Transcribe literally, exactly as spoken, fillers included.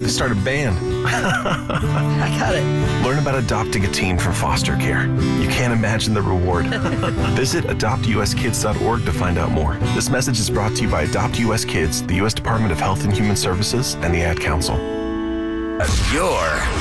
to start a band. I got it. Learn about adopting a teen from foster care. You can't imagine the reward. Visit adopt u s kids dot org to find out more. This message is brought to you by Adopt U S Kids, the U S Department of Health and Human Services, and the Ad Council. You're